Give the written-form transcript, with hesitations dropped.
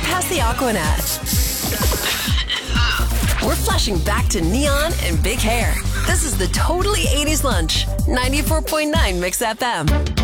past the Aquanet. We're flashing back to neon and big hair. This is the Totally 80s Lunch, 94.9 Mix FM.